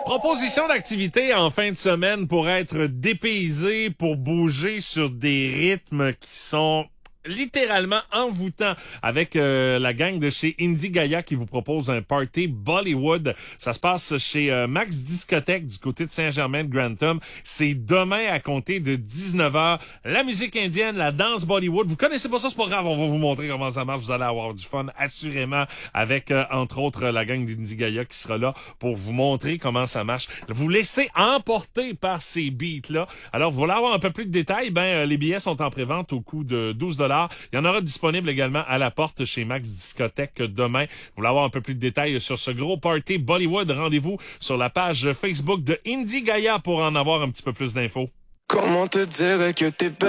Proposition d'activité en fin de semaine pour être dépaysé, pour bouger sur des rythmes qui sont littéralement envoûtants avec la gang de chez Indie Gaia qui vous propose un party Bollywood. Ça se passe chez Max Discothèque du côté de Saint-Germain-de-Grantham. C'est demain à compter de 19h. La musique indienne, la danse Bollywood. Vous connaissez pas ça, c'est pas grave. On va vous montrer comment ça marche. Vous allez avoir du fun assurément avec entre autres la gang d'Indie Gaia qui sera là pour vous montrer comment ça marche. Vous laissez emporter par ces beats-là. Alors, vous voulez avoir un peu plus de détails? Les billets sont en prévente au coût de $12. Il y en aura disponible également à la porte chez Max Discothèque demain. Vous voulez avoir un peu plus de détails sur ce gros party Bollywood? Rendez-vous sur la page Facebook de Indie Gaia pour en avoir un petit peu plus d'infos. Comment te dire que t'es belle?